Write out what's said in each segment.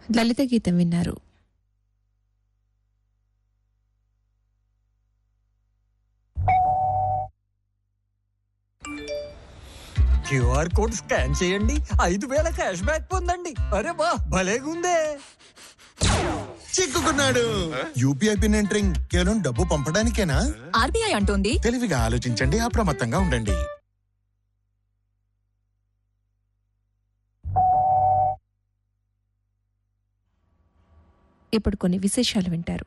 లలిత గీతం విన్నారు. QR code scan చేయండి, 5,000 క్యాష్ బ్యాక్ పొందండి. అరే వా, భలేగుందే. చిక్కుకున్నాడు. యూపీఐ పిన్ ఎంటరింగ్ కేవలం డబ్బు పంపడానికేనా? ఆర్బీఐ అంటోంది తెలివిగా ఆలోచించండి, అప్రమత్తంగా ఉండండి. ఇప్పుడు కొన్ని విశేషాలు వింటారు.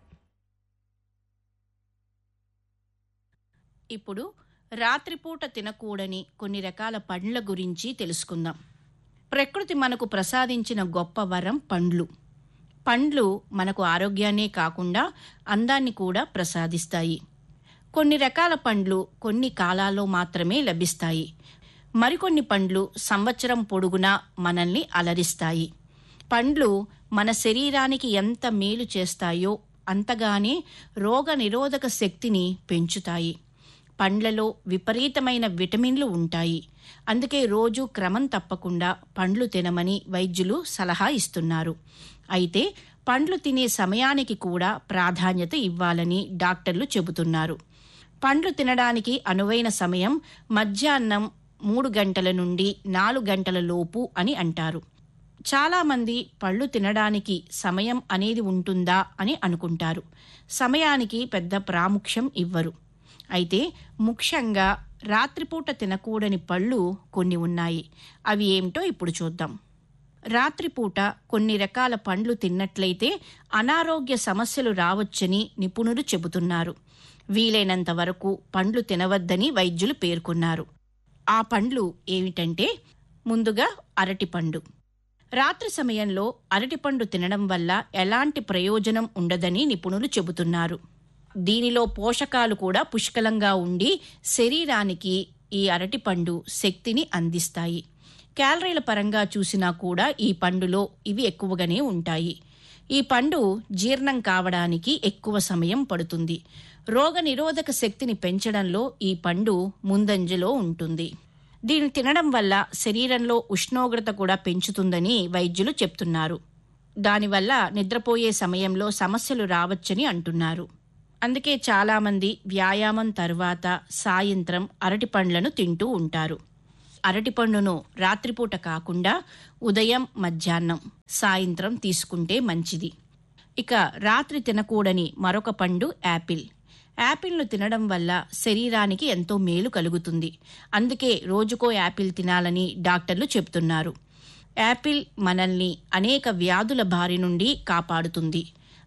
ఇప్పుడు రాత్రిపూట తినకూడని కొన్ని రకాల పండ్ల గురించి తెలుసుకుందాం. ప్రకృతి మనకు ప్రసాదించిన గొప్ప వరం పండ్లు. పండ్లు మనకు ఆరోగ్యాన్నే కాకుండా అందాన్ని కూడా ప్రసాదిస్తాయి. కొన్ని రకాల పండ్లు కొన్ని కాలాల్లో మాత్రమే లభిస్తాయి. మరికొన్ని పండ్లు సంవత్సరం పొడుగునా మనల్ని అలరిస్తాయి. పండ్లు మన శరీరానికి ఎంత మేలు చేస్తాయో అంతగానే రోగ నిరోధక శక్తిని పెంచుతాయి. పండ్లలో విపరీతమైన విటమిన్లు ఉంటాయి. అందుకే రోజు క్రమం తప్పకుండా పండ్లు తినమని వైద్యులు సలహా ఇస్తున్నారు. అయితే పండ్లు తినే సమయానికి కూడా ప్రాధాన్యత ఇవ్వాలని డాక్టర్లు చెబుతున్నారు. పండ్లు తినడానికి అనువైన సమయం మధ్యాహ్నం 3 గంటల నుండి 4 గంటల లోపు అని అంటారు. చాలామంది పళ్ళు తినడానికి సమయం అనేది ఉంటుందా అని అనుకుంటారు. సమయానికి పెద్ద ప్రాముఖ్యం ఇవ్వరు. అయితే ముఖ్యంగా రాత్రిపూట తినకూడని పళ్ళు కొన్ని ఉన్నాయి. అవి ఏమిటో ఇప్పుడు చూద్దాం. రాత్రిపూట కొన్ని రకాల పండ్లు తిన్నట్లయితే అనారోగ్య సమస్యలు రావచ్చని నిపుణులు చెబుతున్నారు. వీలైనంత వరకు పండ్లు తినవద్దని వైద్యులు పేర్కొన్నారు. ఆ పండ్లు ఏమిటంటే, ముందుగా అరటిపండు. రాత్రి సమయంలో అరటిపండు తినడం వల్ల ఎలాంటి ప్రయోజనం ఉండదని నిపుణులు చెబుతున్నారు. దీనిలో పోషకాలు కూడా పుష్కలంగా ఉండి శరీరానికి ఈ అరటిపండు శక్తిని అందిస్తాయి. క్యాలరీల పరంగా చూసినా కూడా ఈ పండులో ఇవి ఎక్కువగానే ఉంటాయి. ఈ పండు జీర్ణం కావడానికి ఎక్కువ సమయం పడుతుంది. రోగ నిరోధక శక్తిని పెంచడంలో ఈ పండు ముందంజలో ఉంటుంది. దీన్ని తినడం వల్ల శరీరంలో ఉష్ణోగ్రత కూడా పెంచుతుందని వైద్యులు చెప్తున్నారు. దానివల్ల నిద్రపోయే సమయంలో సమస్యలు రావచ్చని అంటున్నారు. అందుకే చాలామంది వ్యాయామం తర్వాత సాయంత్రం అరటిపండ్లను తింటూ ఉంటారు. అరటిపండును రాత్రిపూట కాకుండా ఉదయం, మధ్యాహ్నం, సాయంత్రం తీసుకుంటే మంచిది. ఇక రాత్రి తినకూడని మరొక పండు యాపిల్. యాపిల్ను తినడం వల్ల శరీరానికి ఎంతో మేలు కలుగుతుంది. అందుకే రోజుకో యాపిల్ తినాలని డాక్టర్లు చెప్తున్నారు. యాపిల్ మనల్ని అనేక వ్యాధుల బారి నుండి కాపాడుతుంది.